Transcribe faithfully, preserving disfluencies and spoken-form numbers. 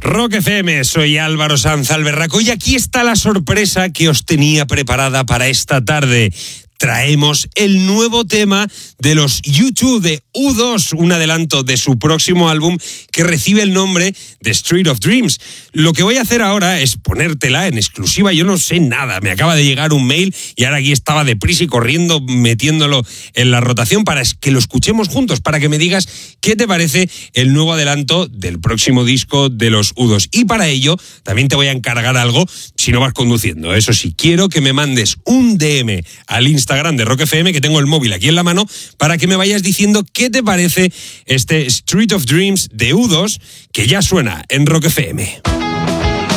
Rock F M, soy Álvaro Sanz Alberraco y aquí está la sorpresa que os tenía preparada para esta tarde. Traemos el nuevo tema de los U dos, de U dos, un adelanto de su próximo álbum que recibe el nombre de Street of Dreams. Lo que voy a hacer ahora es ponértela en exclusiva. Yo no sé nada, me acaba de llegar un mail y ahora aquí estaba deprisa y corriendo metiéndolo en la rotación para que lo escuchemos juntos, para que me digas qué te parece el nuevo adelanto del próximo disco de los U dos. Y para ello también te voy a encargar algo si no vas conduciendo. Eso sí, quiero que me mandes un D M al Instagram Instagram de Rock F M, que tengo el móvil aquí en la mano, para que me vayas diciendo qué te parece este Street of Dreams de U dos, que ya suena en Rock F M.